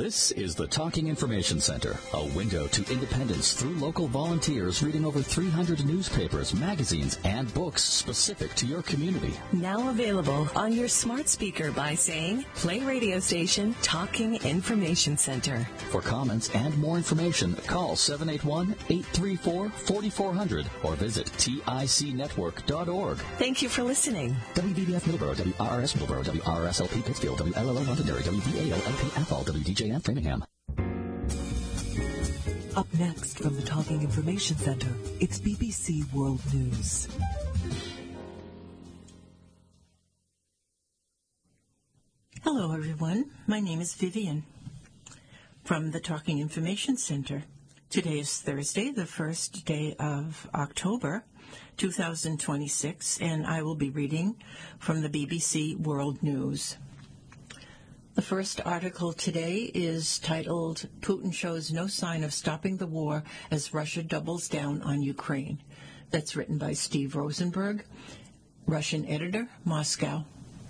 This is the Talking Information Center, a window to independence through local volunteers reading over 300 newspapers, magazines, and books specific to your community. Now available on your smart speaker by saying, play radio station Talking Information Center. For comments and more information, call 781-834-4400 or visit ticnetwork.org. Thank you for listening. WVBF Middleborough, WRRS Middleborough, WRSLP Pittsfield, WLLO Londonderry, WVAO-LP Framingham. Up next from the Talking Information Center, it's BBC World News. Hello, everyone. My name is Vivian from the Talking Information Center. Today is Thursday, the first day of October, 2026, and I will be reading from the BBC World News. The first article today is titled, Putin Shows No Sign of Stopping the War as Russia Doubles Down on Ukraine. That's written by Steve Rosenberg, Russian editor, Moscow.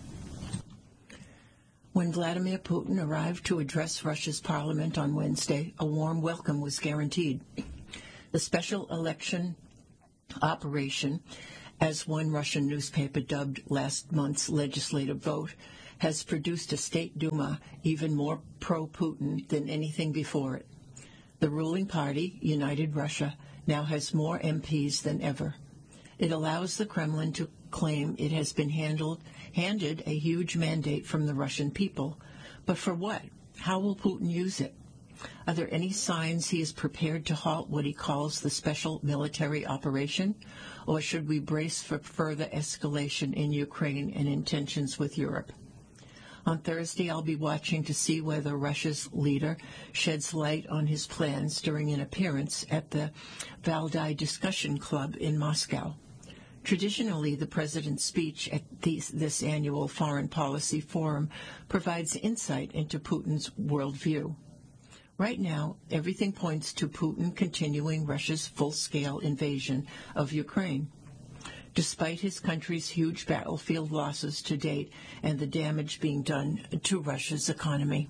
When Vladimir Putin arrived to address Russia's parliament on Wednesday, a warm welcome was guaranteed. The special election operation, as one Russian newspaper dubbed last month's legislative vote, has produced a State Duma even more pro-Putin than anything before it. The ruling party, United Russia, now has more MPs than ever. It allows the Kremlin to claim it has been handed a huge mandate from the Russian people. But for what? How will Putin use it? Are there any signs he is prepared to halt what he calls the special military operation? Or should we brace for further escalation in Ukraine and in tensions with Europe? On Thursday, I'll be watching to see whether Russia's leader sheds light on his plans during an appearance at the Valdai Discussion Club in Moscow. Traditionally, the president's speech at this annual foreign policy forum provides insight into Putin's worldview. Right now, everything points to Putin continuing Russia's full-scale invasion of Ukraine. Despite his country's huge battlefield losses to date and the damage being done to Russia's economy.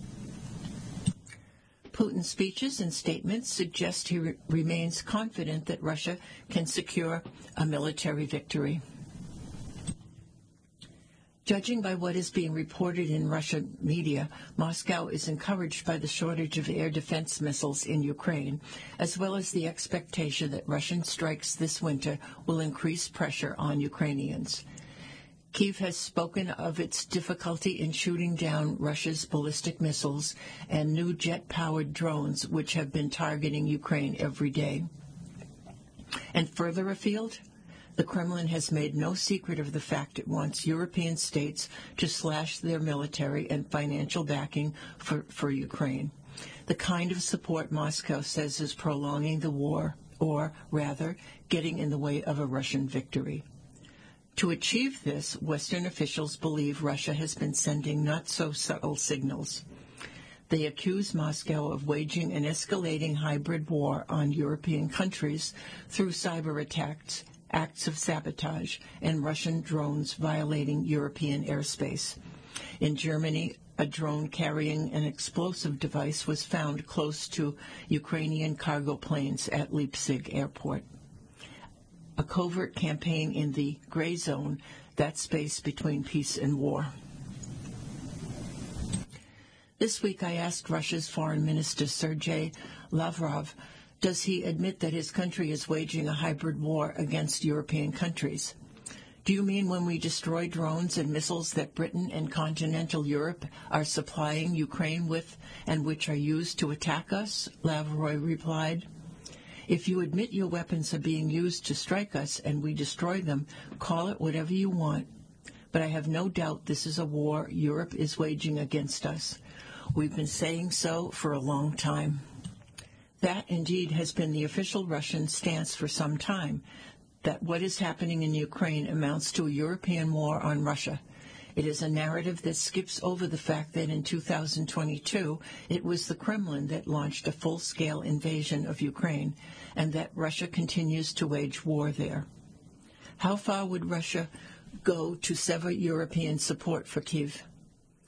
Putin's speeches and statements suggest he remains confident that Russia can secure a military victory. Judging by what is being reported in Russian media, Moscow is encouraged by the shortage of air defense missiles in Ukraine, as well as the expectation that Russian strikes this winter will increase pressure on Ukrainians. Kyiv has spoken of its difficulty in shooting down Russia's ballistic missiles and new jet-powered drones, which have been targeting Ukraine every day. And further afield, the Kremlin has made no secret of the fact it wants European states to slash their military and financial backing for Ukraine, the kind of support Moscow says is prolonging the war, or rather, getting in the way of a Russian victory. To achieve this, Western officials believe Russia has been sending not-so-subtle signals. They accuse Moscow of waging an escalating hybrid war on European countries through cyber attacks, acts of sabotage, and Russian drones violating European airspace. In Germany, a drone carrying an explosive device was found close to Ukrainian cargo planes at Leipzig airport. A covert campaign in the gray zone, that space between peace and war. This week I asked Russia's Foreign Minister Sergei Lavrov, does he admit that his country is waging a hybrid war against European countries? Do you mean when we destroy drones and missiles that Britain and continental Europe are supplying Ukraine with and which are used to attack us? Lavrov replied. If you admit your weapons are being used to strike us and we destroy them, call it whatever you want. But I have no doubt this is a war Europe is waging against us. We've been saying so for a long time. That, indeed, has been the official Russian stance for some time, that what is happening in Ukraine amounts to a European war on Russia. It is a narrative that skips over the fact that in 2022, it was the Kremlin that launched a full-scale invasion of Ukraine, and that Russia continues to wage war there. How far would Russia go to sever European support for Kyiv?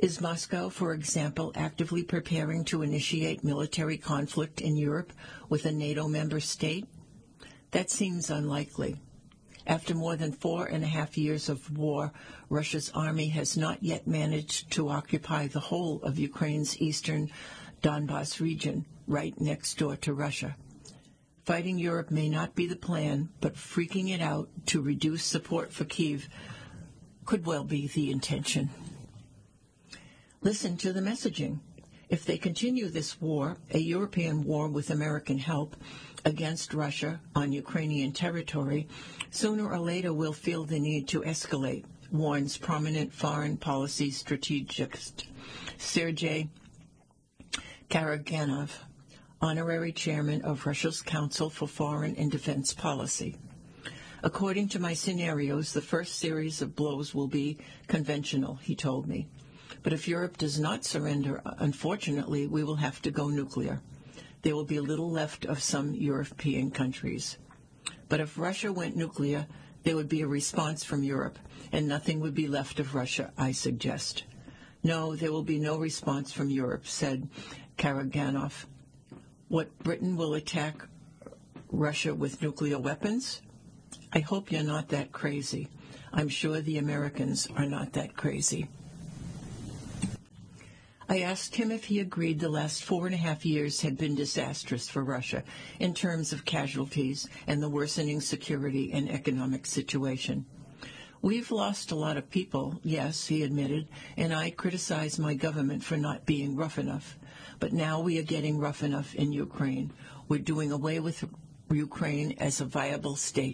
Is Moscow, for example, actively preparing to initiate military conflict in Europe with a NATO member state? That seems unlikely. After more than 4.5 years of war, Russia's army has not yet managed to occupy the whole of Ukraine's eastern Donbas region, right next door to Russia. Fighting Europe may not be the plan, but freaking it out to reduce support for Kyiv could well be the intention. Listen to the messaging. If they continue this war, a European war with American help against Russia on Ukrainian territory, sooner or later we'll feel the need to escalate, warns prominent foreign policy strategist Sergei Karaganov, honorary chairman of Russia's Council for Foreign and Defense Policy. According to my scenarios, the first series of blows will be conventional, he told me. But if Europe does not surrender, unfortunately, we will have to go nuclear. There will be little left of some European countries. But if Russia went nuclear, there would be a response from Europe, and nothing would be left of Russia, I suggest. No, there will be no response from Europe, said Karaganov. What, Britain will attack Russia with nuclear weapons? I hope you're not that crazy. I'm sure the Americans are not that crazy. I asked him if he agreed the last 4.5 years had been disastrous for Russia in terms of casualties and the worsening security and economic situation. We've lost a lot of people, yes, he admitted, and I criticize my government for not being rough enough. But now we are getting rough enough in Ukraine. We're doing away with Ukraine as a viable state.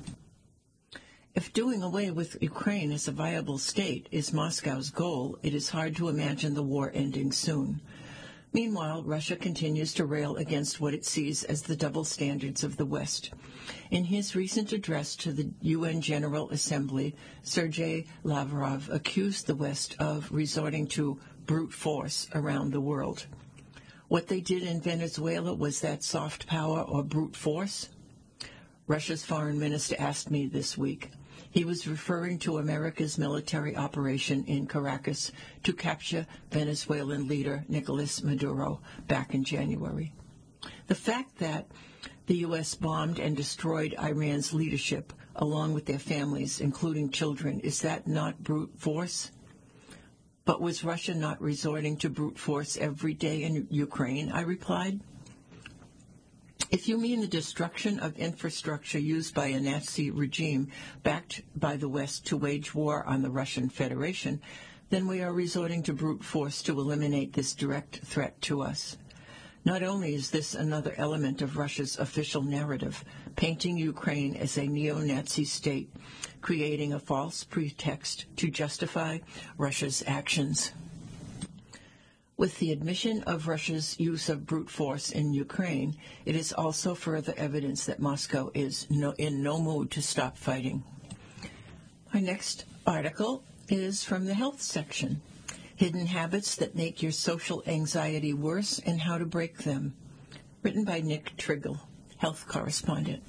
If doing away with Ukraine as a viable state is Moscow's goal, it is hard to imagine the war ending soon. Meanwhile, Russia continues to rail against what it sees as the double standards of the West. In his recent address to the UN General Assembly, Sergei Lavrov accused the West of resorting to brute force around the world. What they did in Venezuela, was that soft power or brute force? Russia's foreign minister asked me this week. He was referring to America's military operation in Caracas to capture Venezuelan leader Nicolas Maduro back in January. The fact that the U.S. bombed and destroyed Iran's leadership, along with their families, including children, is that not brute force? But was Russia not resorting to brute force every day in Ukraine? I replied. If you mean the destruction of infrastructure used by a Nazi regime backed by the West to wage war on the Russian Federation, then we are resorting to brute force to eliminate this direct threat to us. Not only is this another element of Russia's official narrative, painting Ukraine as a neo-Nazi state, creating a false pretext to justify Russia's actions. With the admission of Russia's use of brute force in Ukraine, it is also further evidence that Moscow is in no mood to stop fighting. Our next article is from the health section. Hidden Habits That Make Your Social Anxiety Worse and How to Break Them. Written by Nick Triggle, health correspondent.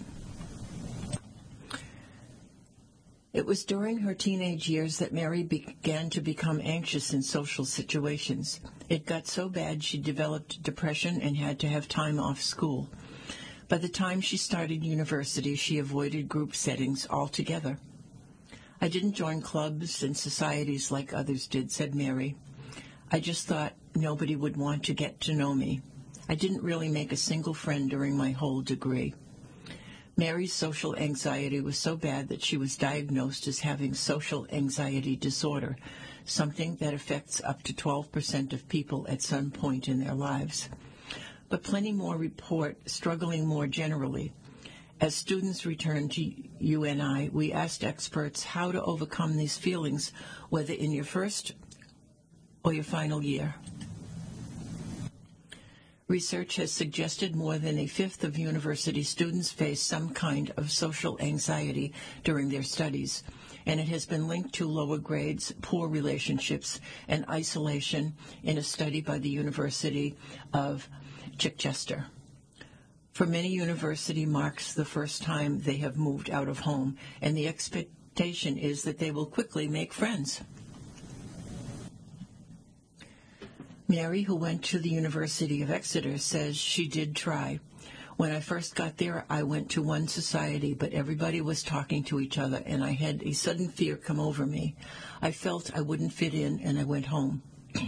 It was during her teenage years that Mary began to become anxious in social situations. It got so bad she developed depression and had to have time off school. By the time she started university, she avoided group settings altogether. I didn't join clubs and societies like others did, said Mary. I just thought nobody would want to get to know me. I didn't really make a single friend during my whole degree. Mary's social anxiety was so bad that she was diagnosed as having social anxiety disorder, something that affects up to 12% of people at some point in their lives. But plenty more report struggling more generally. As students returned to UNI, we asked experts how to overcome these feelings, whether in your first or your final year. Research has suggested more than a fifth of university students face some kind of social anxiety during their studies, and it has been linked to lower grades, poor relationships, and isolation in a study by the University of Chichester. For many, university marks the first time they have moved out of home, and the expectation is that they will quickly make friends. Mary, who went to the University of Exeter, says she did try. When I first got there, I went to one society, but everybody was talking to each other, and I had a sudden fear come over me. I felt I wouldn't fit in, and I went home.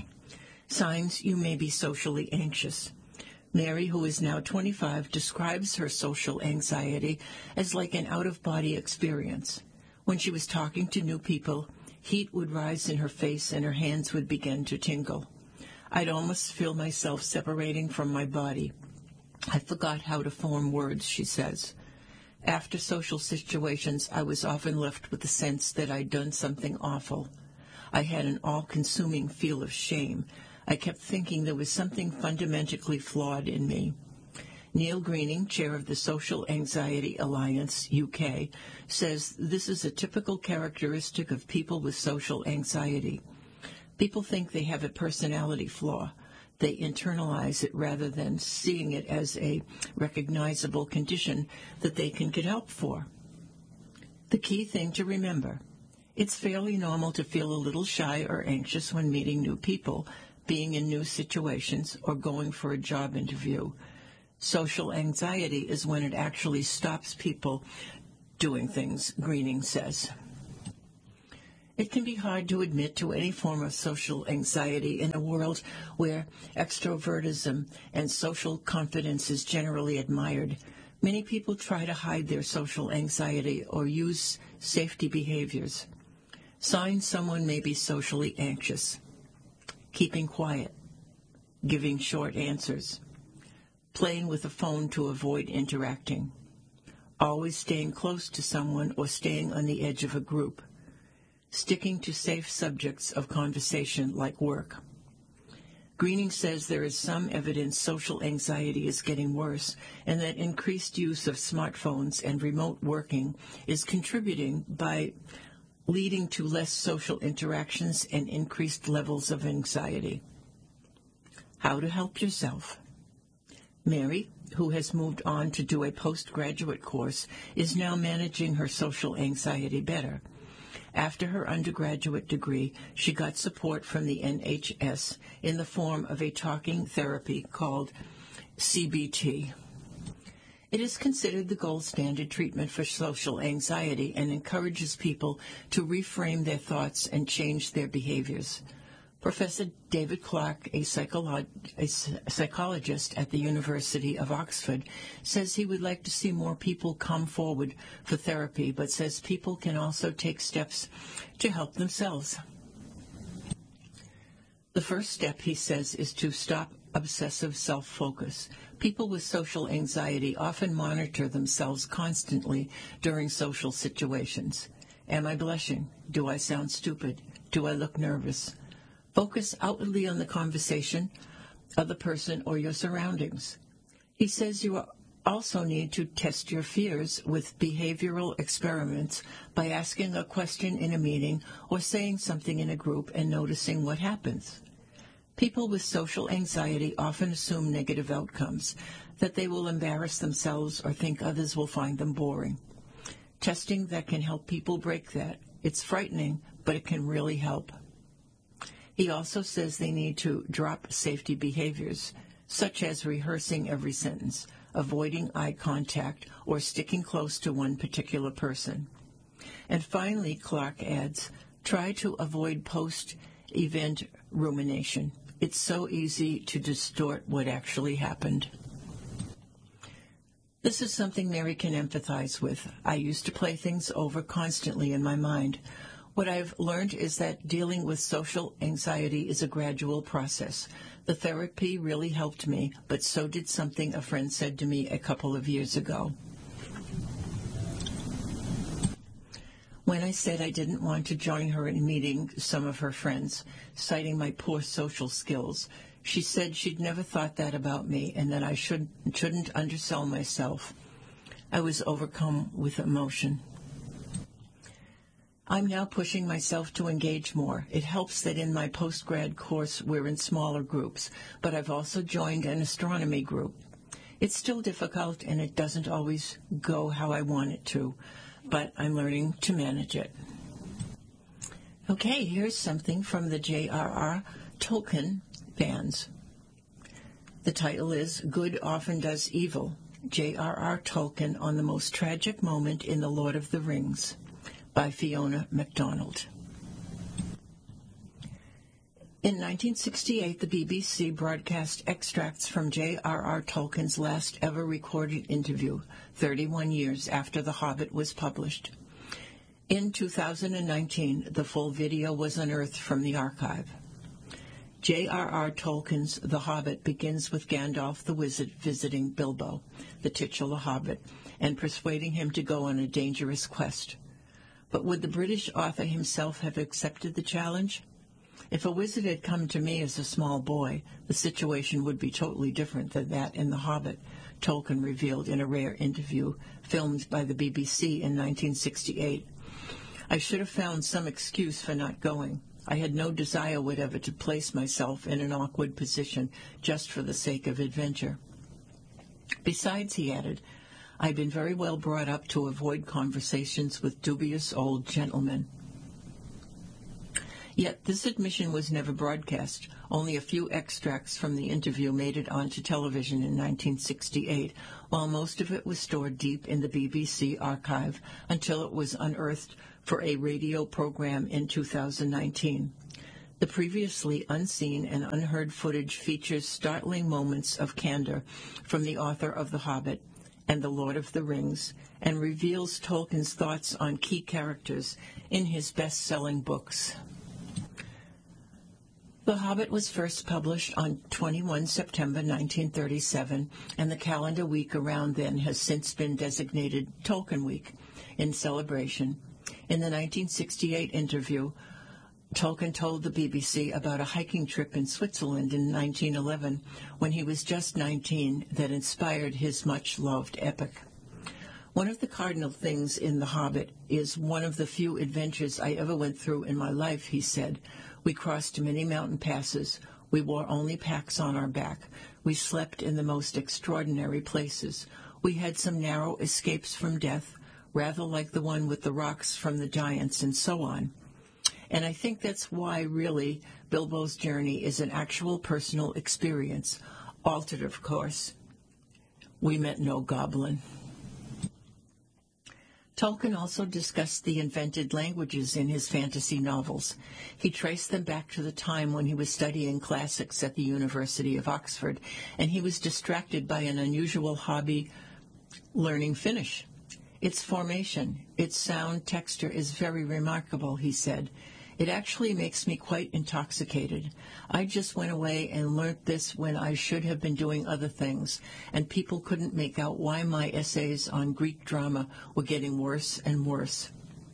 Signs you may be socially anxious. Mary, who is now 25, describes her social anxiety as like an out-of-body experience. When she was talking to new people, heat would rise in her face and her hands would begin to tingle. I'd almost feel myself separating from my body. I forgot how to form words, she says. After social situations, I was often left with the sense that I'd done something awful. I had an all-consuming feel of shame. I kept thinking there was something fundamentally flawed in me. Neil Greening, chair of the Social Anxiety Alliance, UK, says this is a typical characteristic of people with social anxiety. People think they have a personality flaw. They internalize it rather than seeing it as a recognizable condition that they can get help for. The key thing to remember, it's fairly normal to feel a little shy or anxious when meeting new people, being in new situations, or going for a job interview. Social anxiety is when it actually stops people doing things, Greening says. It can be hard to admit to any form of social anxiety in a world where extrovertism and social confidence is generally admired. Many people try to hide their social anxiety or use safety behaviors. Signs someone may be socially anxious: keeping quiet, giving short answers, playing with a phone to avoid interacting, always staying close to someone or staying on the edge of a group, sticking to safe subjects of conversation like work. Greening says there is some evidence social anxiety is getting worse and that increased use of smartphones and remote working is contributing by leading to less social interactions and increased levels of anxiety. How to help yourself. Mary, who has moved on to do a postgraduate course, is now managing her social anxiety better. After her undergraduate degree, she got support from the NHS in the form of a talking therapy called CBT. It is considered the gold standard treatment for social anxiety and encourages people to reframe their thoughts and change their behaviors. Professor David Clark, a psychologist at the University of Oxford, says he would like to see more people come forward for therapy, but says people can also take steps to help themselves. The first step, he says, is to stop obsessive self-focus. People with social anxiety often monitor themselves constantly during social situations. Am I blushing? Do I sound stupid? Do I look nervous? Focus outwardly on the conversation of the person or your surroundings. He says you also need to test your fears with behavioral experiments by asking a question in a meeting or saying something in a group and noticing what happens. People with social anxiety often assume negative outcomes, that they will embarrass themselves or think others will find them boring. Testing that can help people break that. It's frightening, but it can really help. He also says they need to drop safety behaviors, such as rehearsing every sentence, avoiding eye contact, or sticking close to one particular person. And finally, Clark adds, try to avoid post-event rumination. It's so easy to distort what actually happened. This is something Mary can empathize with. I used to play things over constantly in my mind. What I've learned is that dealing with social anxiety is a gradual process. The therapy really helped me, but so did something a friend said to me a couple of years ago. When I said I didn't want to join her in meeting some of her friends, citing my poor social skills, she said she'd never thought that about me and that I shouldn't undersell myself. I was overcome with emotion. I'm now pushing myself to engage more. It helps that in my postgrad course we're in smaller groups, but I've also joined an astronomy group. It's still difficult and it doesn't always go how I want it to, but I'm learning to manage it. Okay, here's something from the J.R.R. Tolkien fans. The title is Good Often Does Evil, J.R.R. Tolkien on the Most Tragic Moment in The Lord of the Rings, by Fiona MacDonald. In 1968, the BBC broadcast extracts from J.R.R. Tolkien's last ever recorded interview, 31 years after The Hobbit was published. In 2019, the full video was unearthed from the archive. J.R.R. Tolkien's The Hobbit begins with Gandalf the Wizard visiting Bilbo, the titular hobbit, and persuading him to go on a dangerous quest. But would the British author himself have accepted the challenge? If a wizard had come to me as a small boy, the situation would be totally different than that in The Hobbit, Tolkien revealed in a rare interview filmed by the BBC in 1968. I should have found some excuse for not going. I had no desire whatever to place myself in an awkward position just for the sake of adventure. Besides, he added, I'd been very well brought up to avoid conversations with dubious old gentlemen. Yet this admission was never broadcast. Only a few extracts from the interview made it onto television in 1968, while most of it was stored deep in the BBC archive until it was unearthed for a radio program in 2019. The previously unseen and unheard footage features startling moments of candor from the author of The Hobbit and The Lord of the Rings, and reveals Tolkien's thoughts on key characters in his best-selling books. The Hobbit was first published on 21 September 1937, and the calendar week around then has since been designated Tolkien Week in celebration. In the 1968 interview, Tolkien told the BBC about a hiking trip in Switzerland in 1911, when he was just 19, that inspired his much-loved epic. One of the cardinal things in The Hobbit is one of the few adventures I ever went through in my life, he said. We crossed many mountain passes. We wore only packs on our back. We slept in the most extraordinary places. We had some narrow escapes from death, rather like the one with the rocks from the giants and so on. And I think that's why, really, Bilbo's journey is an actual personal experience, altered, of course. We met no goblin. Tolkien also discussed the invented languages in his fantasy novels. He traced them back to the time when he was studying classics at the University of Oxford, and he was distracted by an unusual hobby, learning Finnish. Its formation, its sound texture is very remarkable, he said. It actually makes me quite intoxicated. I just went away and learnt this when I should have been doing other things, and people couldn't make out why my essays on Greek drama were getting worse and worse.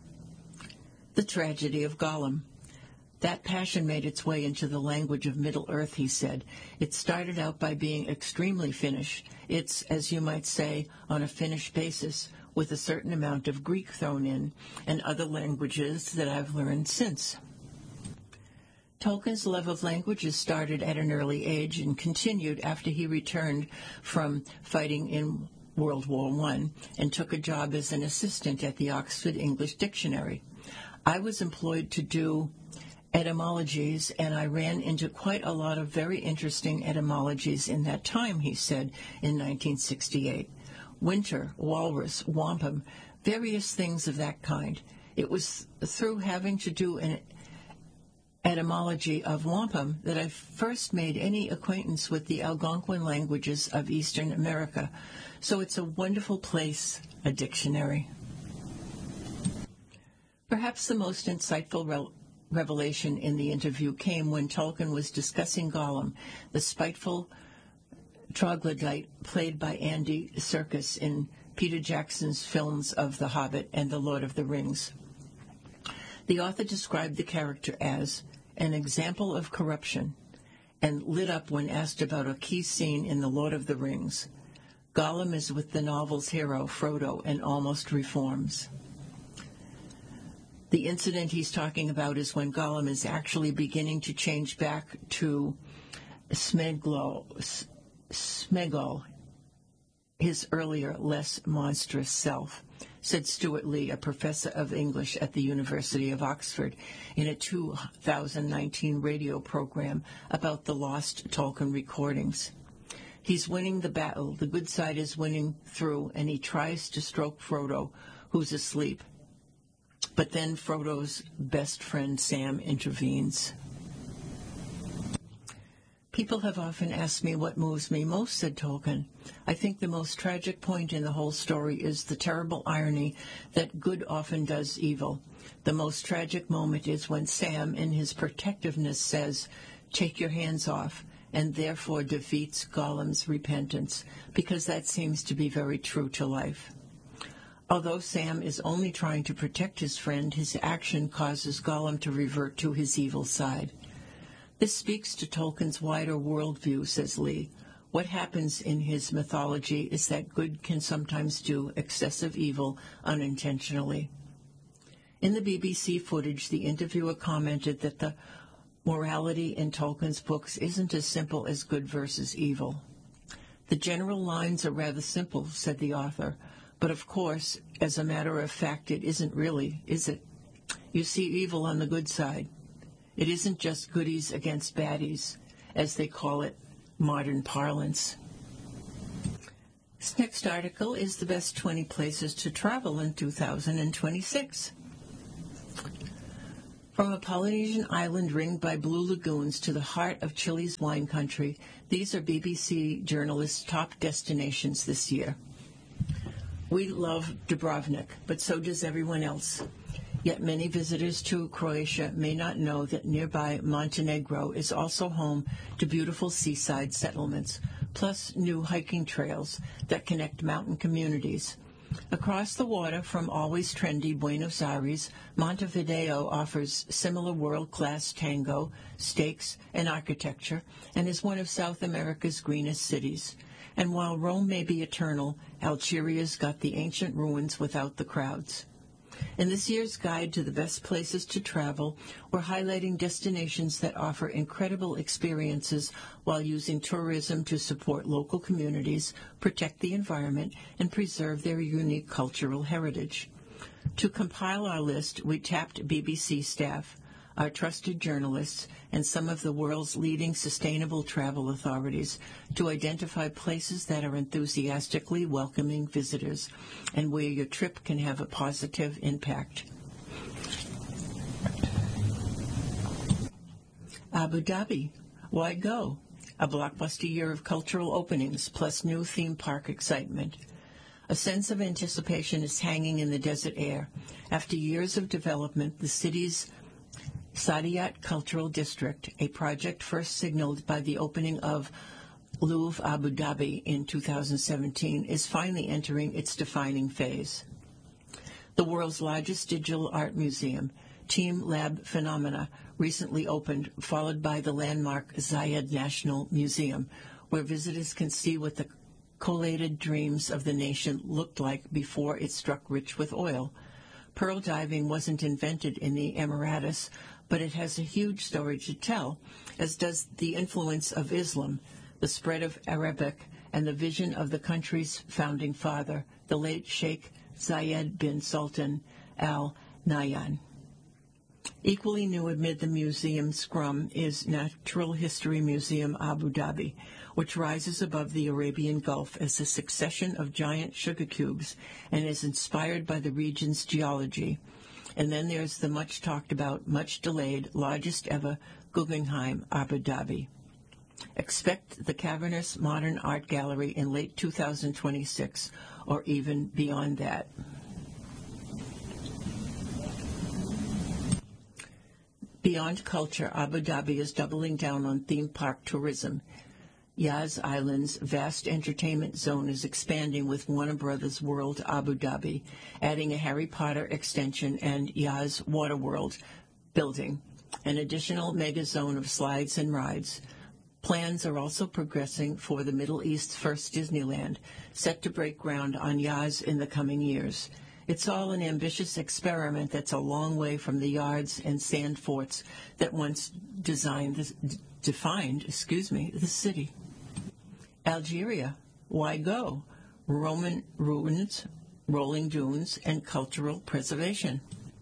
The tragedy of Gollum. That passion made its way into the language of Middle-earth, he said. It started out by being extremely Finnish. It's, as you might say, on a Finnish basis, with a certain amount of Greek thrown in, and other languages that I've learned since. Tolkien's love of languages started at an early age and continued after he returned from fighting in World War I and took a job as an assistant at the Oxford English Dictionary. I was employed to do etymologies, and I ran into quite a lot of very interesting etymologies in that time, he said in 1968. Winter, walrus, wampum, various things of that kind. It was through having to do an etymology of wampum that I first made any acquaintance with the Algonquin languages of Eastern America. So it's a wonderful place, a dictionary. Perhaps the most insightful revelation in the interview came when Tolkien was discussing Gollum, the spiteful troglodyte played by Andy Serkis in Peter Jackson's films of The Hobbit and The Lord of the Rings. The author described the character as an example of corruption and lit up when asked about a key scene in The Lord of the Rings. Gollum is with the novel's hero, Frodo, and almost reforms. The incident he's talking about is when Gollum is actually beginning to change back to Smeagol, his earlier, less monstrous self. said Stuart Lee, a professor of English at the University of Oxford, in a 2019 radio program about the lost Tolkien recordings. He's winning the battle. The good side is winning through, and he tries to stroke Frodo, who's asleep. But then Frodo's best friend Sam intervenes. People have often asked me what moves me most, said Tolkien. I think the most tragic point in the whole story is the terrible irony that good often does evil. The most tragic moment is when Sam, in his protectiveness, says, "Take your hands off," and therefore defeats Gollum's repentance, because that seems to be very true to life. Although Sam is only trying to protect his friend, his action causes Gollum to revert to his evil side. This speaks to Tolkien's wider worldview, says Lee. What happens in his mythology is that good can sometimes do excessive evil unintentionally. In the BBC footage, the interviewer commented that the morality in Tolkien's books isn't as simple as good versus evil. The general lines are rather simple, said the author, but of course, as a matter of fact, it isn't really, is it? You see evil on the good side. It isn't just goodies against baddies, as they call it modern parlance. This next article is the best 20 places to travel in 2026. From a Polynesian island ringed by blue lagoons to the heart of Chile's wine country, these are BBC journalists' top destinations this year. We love Dubrovnik, but so does everyone else. Yet many visitors to Croatia may not know that nearby Montenegro is also home to beautiful seaside settlements, plus new hiking trails that connect mountain communities. Across the water from always trendy Buenos Aires, Montevideo offers similar world-class tango, steaks, and architecture, and is one of South America's greenest cities. And while Rome may be eternal, Algeria's got the ancient ruins without the crowds. In this year's guide to the best places to travel, we're highlighting destinations that offer incredible experiences while using tourism to support local communities, protect the environment, and preserve their unique cultural heritage. To compile our list, we tapped BBC staff, our trusted journalists, and some of the world's leading sustainable travel authorities to identify places that are enthusiastically welcoming visitors and where your trip can have a positive impact. Abu Dhabi. Why go? A blockbuster year of cultural openings plus new theme park excitement. A sense of anticipation is hanging in the desert air. After years of development, the city's Saadiyat Cultural District, a project first signaled by the opening of Louvre Abu Dhabi in 2017, is finally entering its defining phase. The world's largest digital art museum, Team Lab Phenomena, recently opened, followed by the landmark Zayed National Museum, where visitors can see what the collated dreams of the nation looked like before it struck rich with oil. Pearl diving wasn't invented in the Emirates, but it has a huge story to tell, as does the influence of Islam, the spread of Arabic, and the vision of the country's founding father, the late Sheikh Zayed bin Sultan Al Nahyan. Equally new amid the museum's scrum is Natural History Museum Abu Dhabi, which rises above the Arabian Gulf as a succession of giant sugar cubes and is inspired by the region's geology. And then there's the much-talked-about, much-delayed, largest-ever Guggenheim Abu Dhabi. Expect the cavernous modern art gallery in late 2026, or even beyond that. Beyond culture, Abu Dhabi is doubling down on theme park tourism. Yas Island's vast entertainment zone is expanding with Warner Brothers World Abu Dhabi, adding a Harry Potter extension and Yas Waterworld building, an additional mega zone of slides and rides. Plans are also progressing for the Middle East's first Disneyland, set to break ground on Yas in the coming years. It's all an ambitious experiment that's a long way from the yards and sand forts that once defined the city. Algeria. Why go? Roman ruins, rolling dunes, and cultural preservation.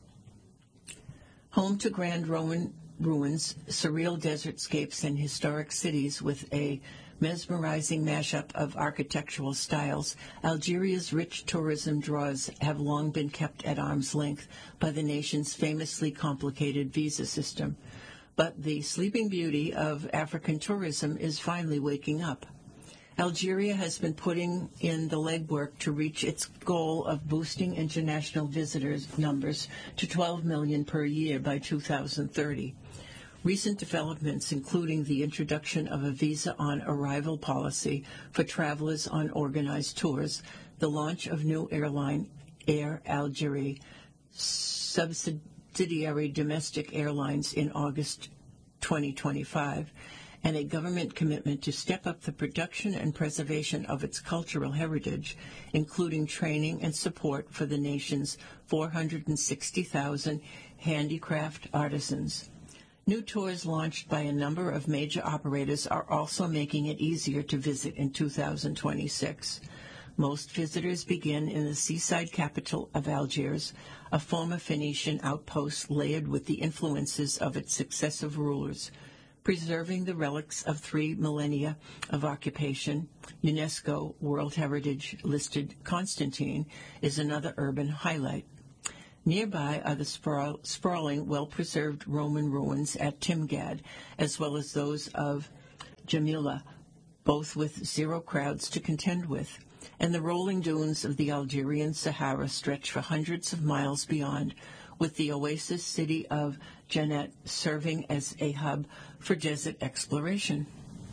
Home to grand Roman ruins, surreal desertscapes, and historic cities with a mesmerizing mashup of architectural styles, Algeria's rich tourism draws have long been kept at arm's length by the nation's famously complicated visa system. But the sleeping beauty of African tourism is finally waking up. Algeria has been putting in the legwork to reach its goal of boosting international visitors numbers to 12 million per year by 2030. Recent developments, including the introduction of a visa-on-arrival policy for travelers on organized tours, the launch of new airline Air Algérie, subsidiary domestic airlines in August 2025, and a government commitment to step up the production and preservation of its cultural heritage, including training and support for the nation's 460,000 handicraft artisans. New tours launched by a number of major operators are also making it easier to visit in 2026. Most visitors begin in the seaside capital of Algiers, a former Phoenician outpost layered with the influences of its successive rulers. Preserving the relics of 3 millennia of occupation, UNESCO World Heritage listed Constantine is another urban highlight. Nearby are the sprawling, well-preserved Roman ruins at Timgad, as well as those of Jamila, both with zero crowds to contend with, and the rolling dunes of the Algerian Sahara stretch for hundreds of miles beyond, with the oasis city of Jeannette serving as a hub for desert exploration.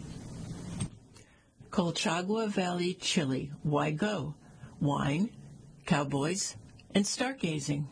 Colchagua Valley, Chile. Why go? Wine, cowboys, and stargazing.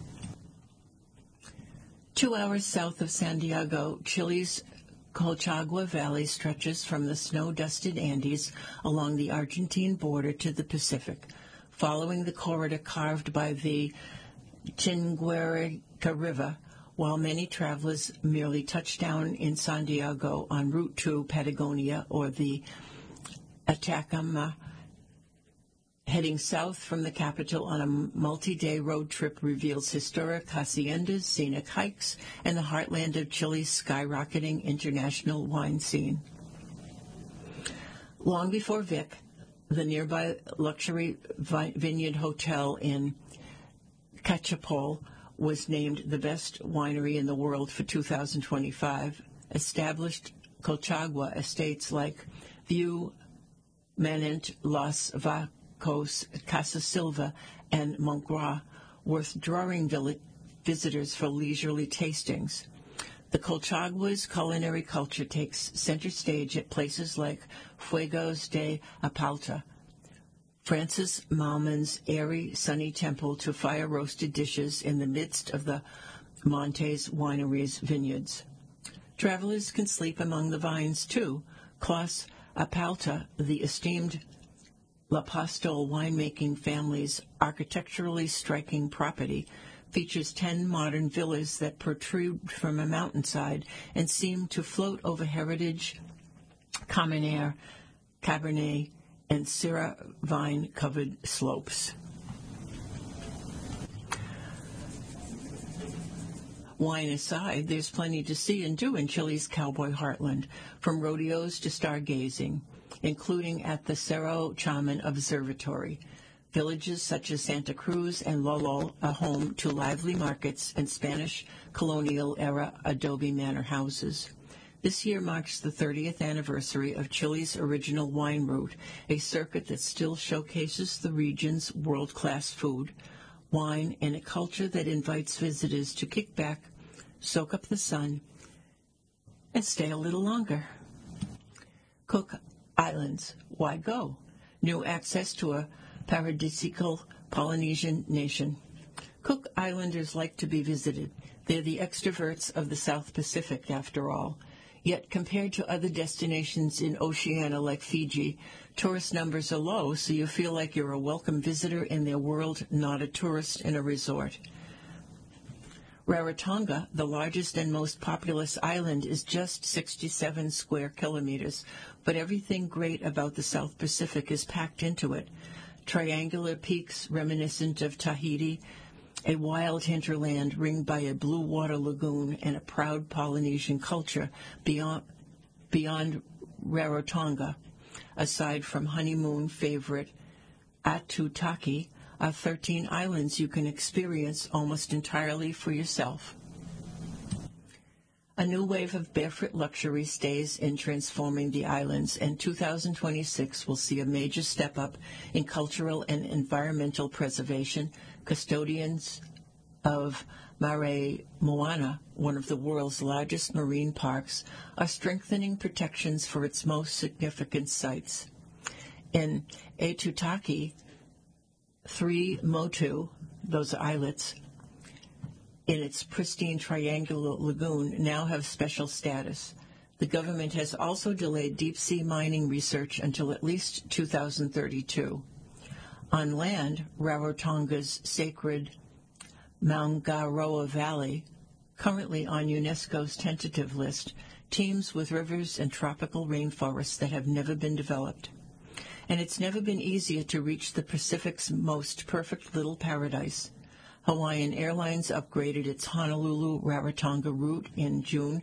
2 hours south of Santiago, Chile's Colchagua Valley stretches from the snow-dusted Andes along the Argentine border to the Pacific, following the corridor carved by the Chinguaraca River, while many travelers merely touch down in Santiago en route to Patagonia or the Atacama. Heading south from the capital on a multi-day road trip reveals historic haciendas, scenic hikes, and the heartland of Chile's skyrocketing international wine scene. Long before Vic, the nearby luxury vineyard hotel in Cachapol was named the best winery in the world for 2025, established Colchagua estates like View, Manent, Los Vacos, Casa Silva, and Montgras, worth drawing visitors for leisurely tastings. The Colchagua's culinary culture takes center stage at places like Fuegos de Apalta, Francis Malman's airy, sunny temple to fire-roasted dishes in the midst of the Montes Winery's vineyards. Travelers can sleep among the vines, too. Clos Apalta, the esteemed La Pastole winemaking family's architecturally striking property, features 10 modern villas that protrude from a mountainside and seem to float over heritage, Carmenere, Cabernet, and Syrah vine-covered slopes. Wine aside, there's plenty to see and do in Chile's cowboy heartland, from rodeos to stargazing, including at the Cerro Chaman Observatory. Villages such as Santa Cruz and Lolol are home to lively markets and Spanish colonial-era adobe manor houses. This year marks the 30th anniversary of Chile's original wine route, a circuit that still showcases the region's world-class food, wine, and a culture that invites visitors to kick back, soak up the sun, and stay a little longer. Cook Islands. Why go? New access to a paradisiacal Polynesian nation. Cook Islanders like to be visited. They're the extroverts of the South Pacific, after all. Yet, compared to other destinations in Oceania like Fiji, tourist numbers are low, so you feel like you're a welcome visitor in their world, not a tourist in a resort. Rarotonga, the largest and most populous island, is just 67 square kilometers, but everything great about the South Pacific is packed into it. triangular peaks reminiscent of Tahiti, a wild hinterland ringed by a blue water lagoon, and a proud Polynesian culture beyond Rarotonga. Aside from honeymoon favorite Atutaki, are 13 islands you can experience almost entirely for yourself. A new wave of barefoot luxury stays in transforming the islands, and 2026 will see a major step up in cultural and environmental preservation. Custodians of Mare Moana, one of the world's largest marine parks, are strengthening protections for its most significant sites. In Atutaki, 3 motu, those are islets, in its pristine triangular lagoon now have special status. The government has also delayed deep-sea mining research until at least 2032. On land, Rarotonga's sacred Maungaroa Valley, currently on UNESCO's tentative list, teems with rivers and tropical rainforests that have never been developed. And it's never been easier to reach the Pacific's most perfect little paradise. Hawaiian Airlines upgraded its Honolulu-Rarotonga route in June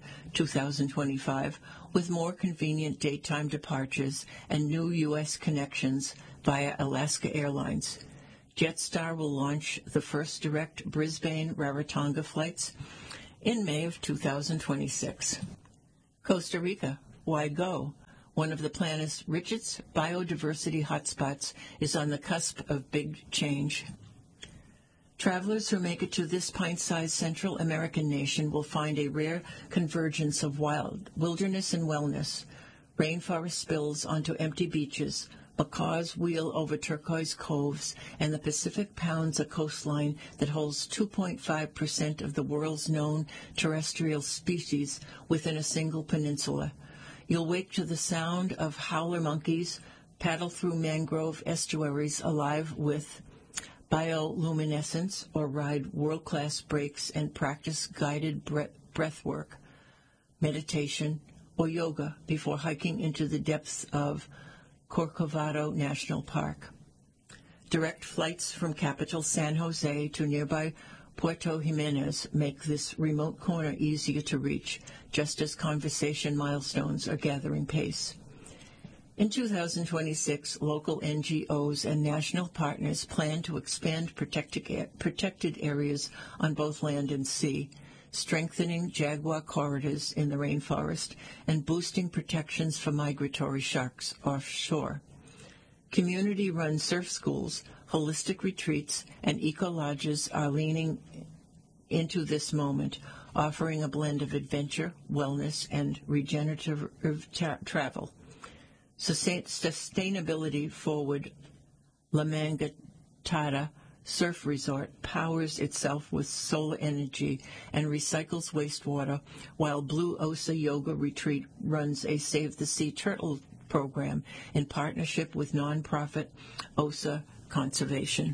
2025 with more convenient daytime departures and new U.S. connections via Alaska Airlines. Jetstar will launch the first direct Brisbane-Rarotonga flights in May of 2026. Costa Rica, why go? One of the planet's richest biodiversity hotspots is on the cusp of big change. Travelers who make it to this pint-sized Central American nation will find a rare convergence of wilderness and wellness. Rainforest spills onto empty beaches, macaws wheel over turquoise coves, and the Pacific pounds a coastline that holds 2.5% of the world's known terrestrial species within a single peninsula. You'll wake to the sound of howler monkeys, paddle through mangrove estuaries alive with bioluminescence, or ride world-class brakes and practice guided breath work, meditation, or yoga before hiking into the depths of Corcovado National Park. Direct flights from capital San Jose to nearby Puerto Jimenez make this remote corner easier to reach, just as conversation milestones are gathering pace. In 2026, local NGOs and national partners plan to expand protected areas on both land and sea, strengthening jaguar corridors in the rainforest and boosting protections for migratory sharks offshore. Community-run surf schools, holistic retreats, and eco-lodges are leaning into this moment, offering a blend of adventure, wellness, and regenerative travel. Sustainability forward La Mangatada Surf Resort powers itself with solar energy and recycles wastewater, while Blue Osa Yoga Retreat runs a Save the Sea Turtle program in partnership with nonprofit Osa Conservation.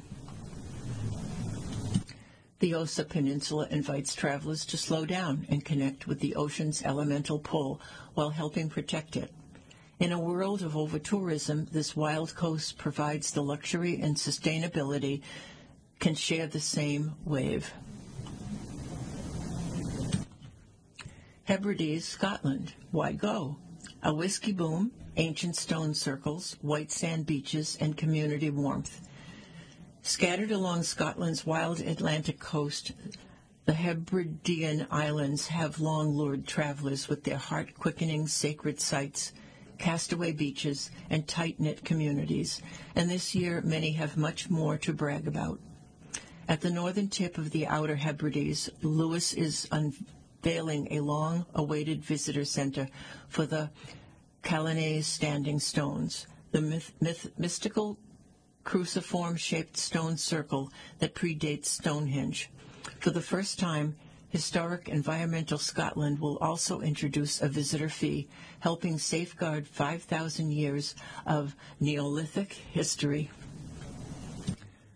The Osa Peninsula invites travelers to slow down and connect with the ocean's elemental pull while helping protect it. In a world of over-tourism, this wild coast provides the luxury and sustainability can share the same wave. Hebrides, Scotland. Why go? A whiskey boom, ancient stone circles, white sand beaches, and community warmth. Scattered along Scotland's wild Atlantic coast, the Hebridean Islands have long lured travelers with their heart-quickening sacred sites, castaway beaches, and tight-knit communities, and this year many have much more to brag about. At the northern tip of the Outer Hebrides, Lewis is unveiling a long-awaited visitor center for the Calanese Standing Stones, the mystical cruciform-shaped stone circle that predates Stonehenge. For the first time, Historic Environmental Scotland will also introduce a visitor fee, helping safeguard 5,000 years of Neolithic history.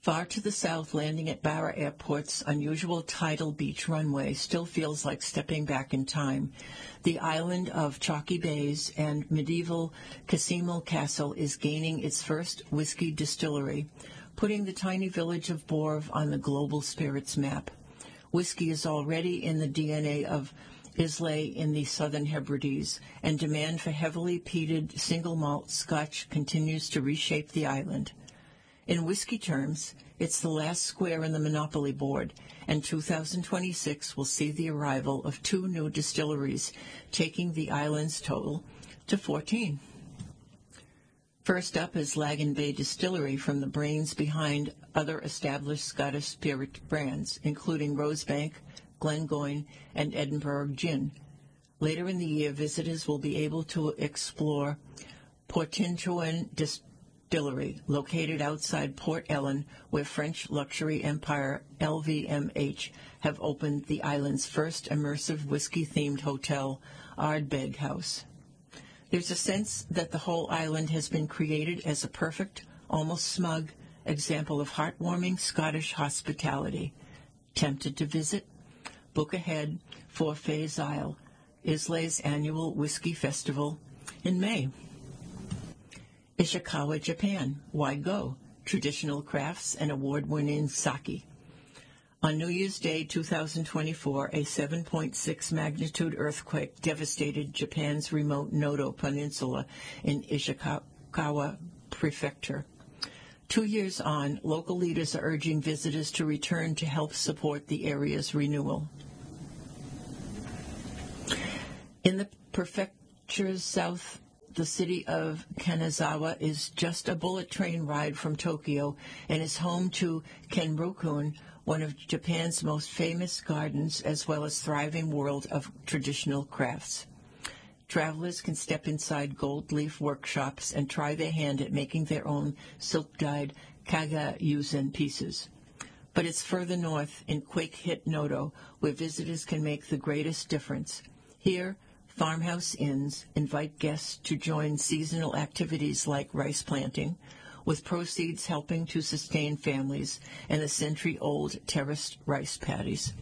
Far to the south, landing at Barra Airport's unusual tidal beach runway still feels like stepping back in time. The island of chalky bays and medieval Casimal Castle is gaining its first whiskey distillery, putting the tiny village of Borv on the global spirits map. Whiskey is already in the DNA of Islay in the Southern Hebrides, and demand for heavily peated single malt Scotch continues to reshape the island. In whiskey terms, it's the last square in the monopoly board, and 2026 will see the arrival of 2 new distilleries, taking the island's total to 14. First up is Lagan Bay Distillery, from the brains behind other established Scottish spirit brands, including Rosebank, Glengoyne, and Edinburgh Gin. Later in the year, visitors will be able to explore Portinchouen Distillery, located outside Port Ellen, where French luxury empire LVMH have opened the island's first immersive whiskey-themed hotel, Ardbeg House. There's a sense that the whole island has been created as a perfect, almost smug, example of heartwarming Scottish hospitality. Tempted to visit? Book ahead for Fays Isle, Islay's annual whiskey festival, in May. Ishikawa, Japan. Why go? Traditional crafts and award-winning sake. On New Year's Day 2024, a 7.6 magnitude earthquake devastated Japan's remote Noto Peninsula in Ishikawa Prefecture. 2 years on, local leaders are urging visitors to return to help support the area's renewal. In the prefecture's south, the city of Kanazawa is just a bullet train ride from Tokyo and is home to Kenrokun, one of Japan's most famous gardens, as well as thriving world of traditional crafts. Travelers can step inside gold leaf workshops and try their hand at making their own silk-dyed kagayuzen pieces. But it's further north, in quake-hit Noto, where visitors can make the greatest difference. Here, farmhouse inns invite guests to join seasonal activities like rice planting, with proceeds helping to sustain families and the century-old terraced rice paddies.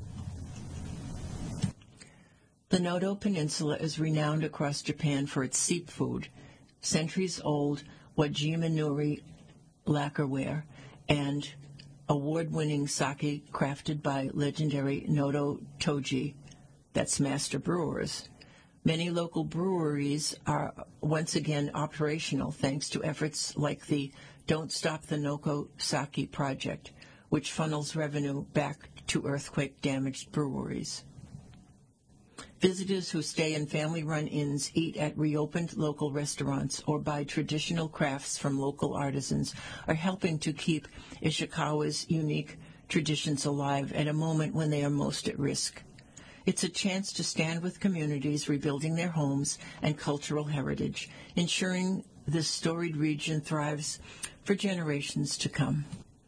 The Noto Peninsula is renowned across Japan for its seafood, centuries-old Wajima Nuri lacquerware, and award-winning sake crafted by legendary Noto Toji, that's master brewers. Many local breweries are once again operational thanks to efforts like the Don't Stop the Noko Sake project, which funnels revenue back to earthquake-damaged breweries. Visitors who stay in family-run inns, eat at reopened local restaurants, or buy traditional crafts from local artisans are helping to keep Ishikawa's unique traditions alive at a moment when they are most at risk. It's a chance to stand with communities rebuilding their homes and cultural heritage, ensuring this storied region thrives for generations to come.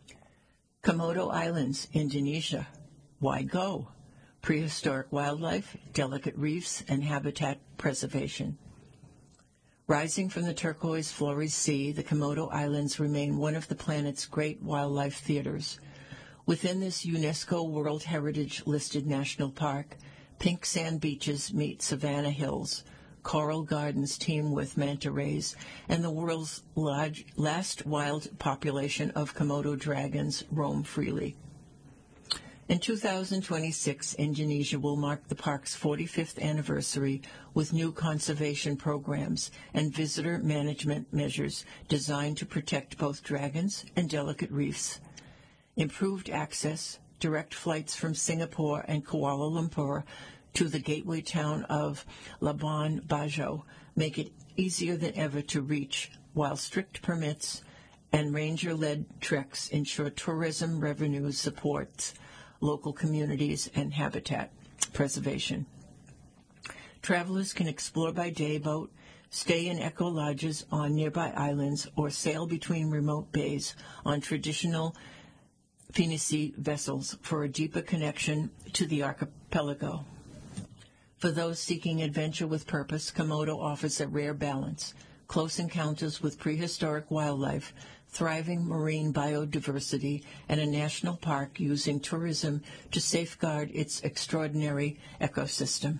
Komodo Islands, Indonesia. Why go? Prehistoric wildlife, delicate reefs, and habitat preservation. Rising from the turquoise Flores Sea, the Komodo Islands remain one of the planet's great wildlife theaters. Within this UNESCO World Heritage listed national park, pink sand beaches meet savanna hills, coral gardens teem with manta rays, and the world's last wild population of Komodo dragons roam freely. In 2026, Indonesia will mark the park's 45th anniversary with new conservation programs and visitor management measures designed to protect both dragons and delicate reefs. Improved access, direct flights from Singapore and Kuala Lumpur to the gateway town of Labuan Bajo make it easier than ever to reach, while strict permits and ranger-led treks ensure tourism revenue supports local communities and habitat preservation. Travelers can explore by day boat, stay in eco lodges on nearby islands, or sail between remote bays on traditional Finisi vessels for a deeper connection to the archipelago. For those seeking adventure with purpose, Komodo offers a rare balance: close encounters with prehistoric wildlife, thriving marine biodiversity, and a national park using tourism to safeguard its extraordinary ecosystem.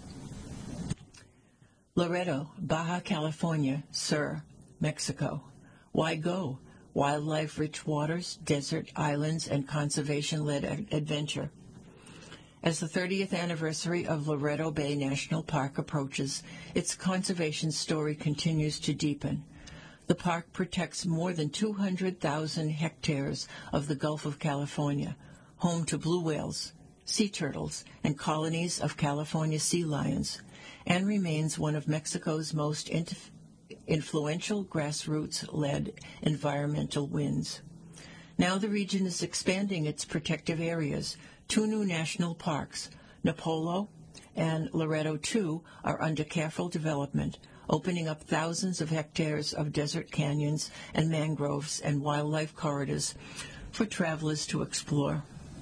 Laredo, Baja California, Sur, Mexico. Why go? Wildlife-rich waters, desert, islands, and conservation-led adventure. As the 30th anniversary of Laredo Bay National Park approaches, its conservation story continues to deepen. The park protects more than 200,000 hectares of the Gulf of California, home to blue whales, sea turtles, and colonies of California sea lions, and remains one of Mexico's most influential grassroots-led environmental wins. Now the region is expanding its protective areas. 2 new national parks, Napolo and Laredo II, are under careful development, opening up thousands of hectares of desert canyons and mangroves and wildlife corridors for travelers to explore.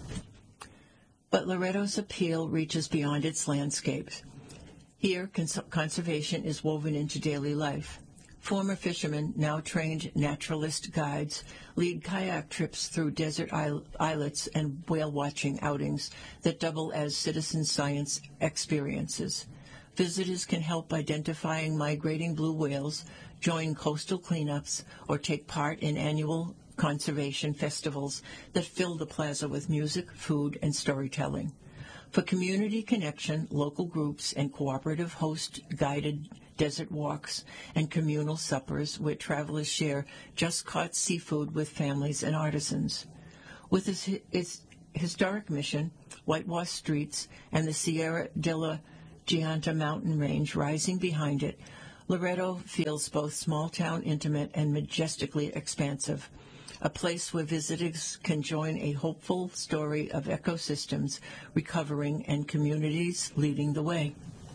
But Laredo's appeal reaches beyond its landscapes. Here, conservation is woven into daily life. Former fishermen, now trained naturalist guides, lead kayak trips through desert islets and whale-watching outings that double as citizen science experiences. Visitors can help identifying migrating blue whales, join coastal cleanups, or take part in annual conservation festivals that fill the plaza with music, food, and storytelling. For community connection, local groups and cooperative host guided desert walks and communal suppers where travelers share just-caught seafood with families and artisans. With its historic mission, whitewashed streets, and the Sierra de la Gianta mountain range rising behind it, Laredo feels both small-town intimate and majestically expansive, a place where visitors can join a hopeful story of ecosystems recovering and communities leading the way.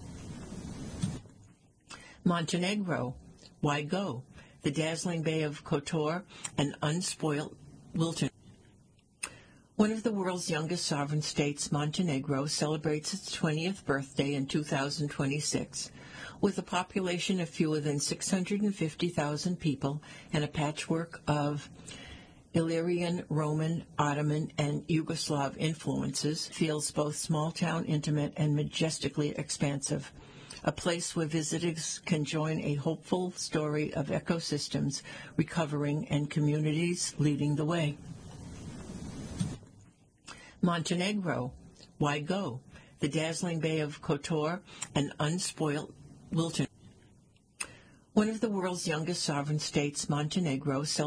Montenegro, why go? The dazzling Bay of Kotor and unspoilt wilderness. One of the world's youngest sovereign states, Montenegro, celebrates its 20th birthday in 2026. With a population of fewer than 650,000 people and a patchwork of Illyrian, Roman, Ottoman, and Yugoslav influences, feels both small-town intimate and majestically expansive, a place where visitors can join a hopeful story of ecosystems recovering and communities leading the way. Montenegro, why go? The dazzling Bay of Kotor and unspoilt wilderness. One of the world's youngest sovereign states, Montenegro,